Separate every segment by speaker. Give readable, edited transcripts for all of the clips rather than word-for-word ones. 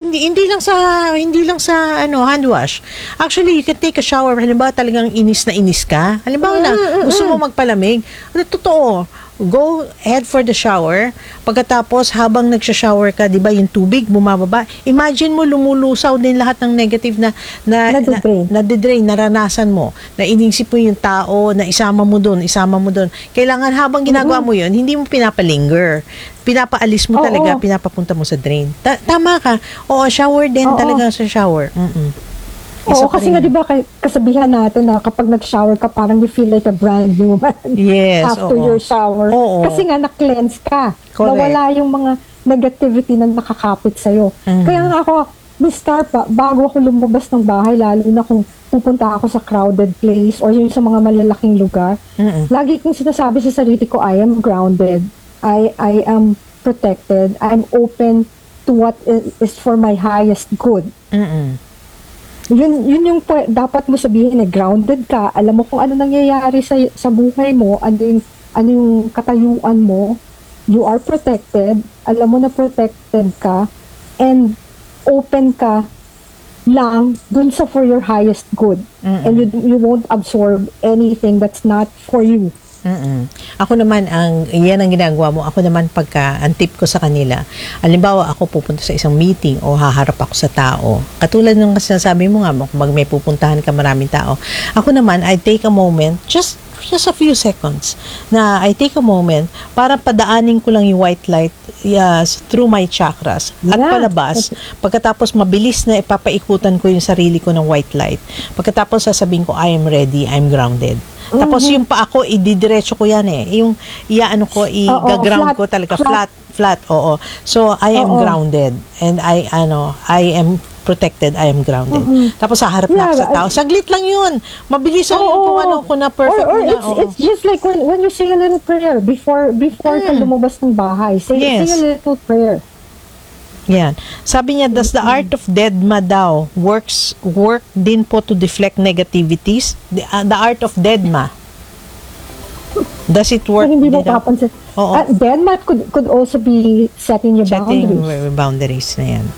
Speaker 1: hindi lang sa hand wash. Actually, you can take a shower. Halimbawa talagang inis ka. Halimbawa na gusto mo magpalamig. Totoo. Go head for the shower. Pagkatapos, habang nagsha-shower ka, di ba, yung tubig bumababa. Imagine mo, lumulusaw din lahat ng negative na nade-drain, naranasan mo. Na inisip mo yung tao, na isama mo doon. Kailangan habang ginagawa mo yun, hindi mo pinapalinger. Pinapaalis mo talaga, pinapapunta mo sa drain. Tama ka. Oo, shower din talaga sa shower.
Speaker 2: Oo, kasi nga diba kasabihan natin na kapag nag-shower ka, parang you feel like a brand new man after your shower. Kasi nga na-cleanse ka.
Speaker 1: Correct.
Speaker 2: Nawala yung mga negativity na nakakapit sa'yo. Kaya nga ako, bago ako lumabas ng bahay, lalo na kung pupunta ako sa crowded place or yung sa mga malalaking lugar, lagi kong sinasabi sa sarili ko, I am grounded. I am protected. I'm open to what is for my highest good. Yun yung dapat mo sabihin, grounded ka, alam mo kung ano nangyayari sa buhay mo, ano yung katayuan mo, you are protected, alam mo na protected ka, and open ka lang dun sa for your highest good. And you won't absorb anything that's not for you.
Speaker 1: Ako naman, yan ang ginagawa mo. Ako naman, ang tip ko sa kanila, halimbawa ako pupunta sa isang meeting o haharap ako sa tao. Katulad ng sinasabi mo nga, pag may pupuntahan ka maraming tao. Ako naman, I take a moment, just a few seconds, na I take a moment para padaanin ko lang yung white light through my chakras at palabas. Pagkatapos, mabilis na ipapaikutan ko yung sarili ko ng white light. Pagkatapos, sasabihin ko, I am ready, I'm grounded. Tapos yung pa ako, ididiretso ko yan Yung i-ground ko talaga, flat, So, I am grounded. And I am protected, I am grounded. Tapos haharap na ako sa tao. Saglit lang yun. Mabilis lang yun kung na perfect
Speaker 2: It's just like when you say a little prayer before ka lumabas ng bahay. Say a little prayer.
Speaker 1: Yan. Sabi niya, does the art of Dedma daw work din po to deflect negativities? The art of Dedma. Does it work?
Speaker 2: Hindi mo papansin. Dedma could also be setting your
Speaker 1: boundaries na yan.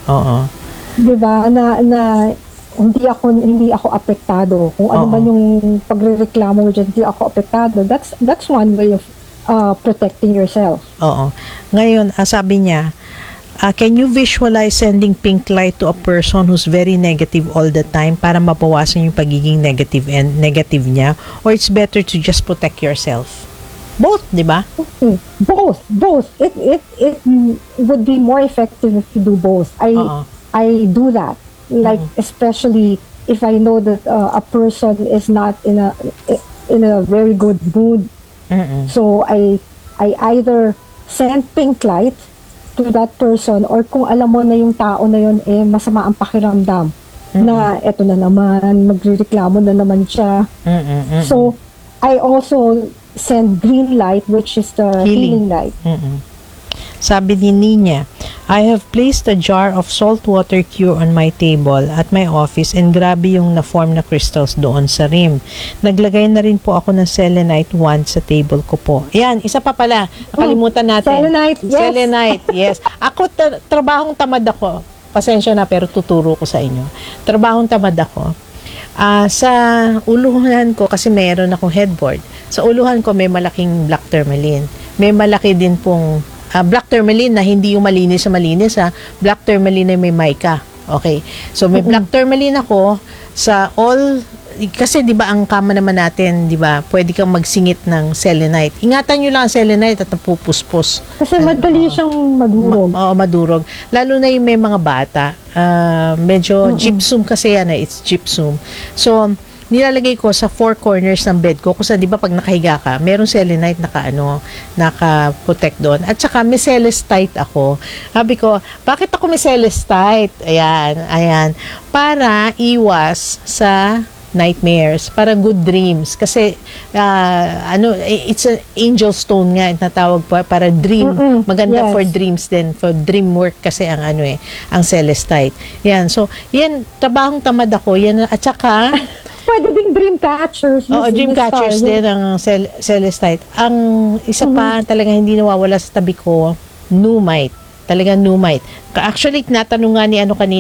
Speaker 2: Diba? Na hindi ako apektado. Kung ano man yung pagrereklamo mo dyan, hindi ako apektado. That's one way of protecting yourself.
Speaker 1: Ngayon, sabi niya, can you visualize sending pink light to a person who's very negative all the time para mabawasan yung pagiging negative niya? Or it's better to just protect yourself? Both, di ba?
Speaker 2: Both. It would be more effective if you do both. I do that. Like, especially if I know that a person is not in a very good mood. So I either send pink light to that person, or kung alam mo na yung tao na yun masama ang pakiramdam, na eto na naman, magrereklamo na naman siya. So I also send green light, which is the healing light.
Speaker 1: Sabi ni Nina, I have placed a jar of saltwater cure on my table at my office, and grabe yung na-form na crystals doon sa rim. Naglagay na rin po ako ng selenite wand sa table ko po. Ayan, isa pa pala, nakalimutan natin. Selenite, yes. Ako, trabahong tamad ako. Pasensya na, pero tuturo ko sa inyo. Trabahong tamad ako. Sa uluhan ko, kasi mayroon akong headboard. Sa uluhan ko, may malaking black tourmaline. May malaki din pong black tourmaline na hindi yung malinis black tourmaline na may mica. Okay. So may black tourmaline ako sa kasi 'di ba ang kama naman natin, 'di ba? Pwede kang magsingit ng selenite. Ingatan niyo lang ang selenite at napupuspos.
Speaker 2: Kasi madali siyang madurog.
Speaker 1: Madurog. Lalo na yung may mga bata. Medyo gypsum kasi yan it's gypsum. So nilalagay ko sa four corners ng bed ko. Kasi di ba pag nakahiga ka, merong selenite naka-protect doon. At saka may celestite ako. Sabi ko, bakit ako may celestite? Ayan. Para iwas sa nightmares, para good dreams. Kasi, it's an angel stone nga, natawag pa, para dream. Maganda for dreams din, for dream work kasi ang ang celestite. Yan. So, yan, trabahong tamad ako. Yan, at saka,
Speaker 2: pwede ding dream catchers.
Speaker 1: Dream catchers din ang celestite. Ang isa pa talaga hindi nawawala sa tabi ko, numite. Talagang numite. Actually, tinatanong nga ni kanina,